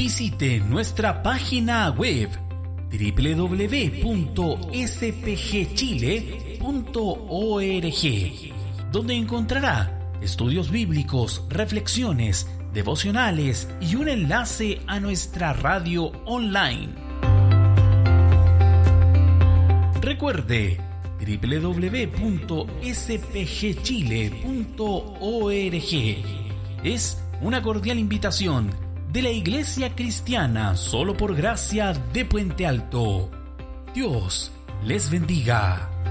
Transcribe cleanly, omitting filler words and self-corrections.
Visite nuestra página web www.spgchile.org, donde encontrará estudios bíblicos, reflexiones, devocionales y un enlace a nuestra radio online. Recuerde www.spgchile.org. Es una cordial invitación de la Iglesia Cristiana Solo por Gracia de Puente Alto. Dios les bendiga.